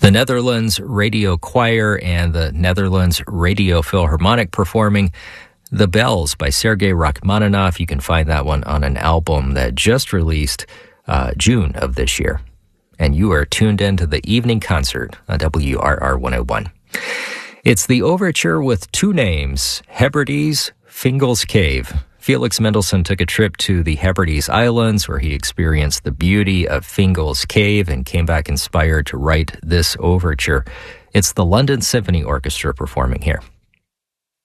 The Netherlands Radio Choir and the Netherlands Radio Philharmonic performing The Bells by Sergei Rachmaninoff. You can find that one on an album that just released June of this year. And you are tuned into the evening concert on WRR 101. It's the overture with two names, Hebrides, Fingal's Cave. Felix Mendelssohn took a trip to the Hebrides Islands where he experienced the beauty of Fingal's Cave and came back inspired to write this overture. It's the London Symphony Orchestra performing here.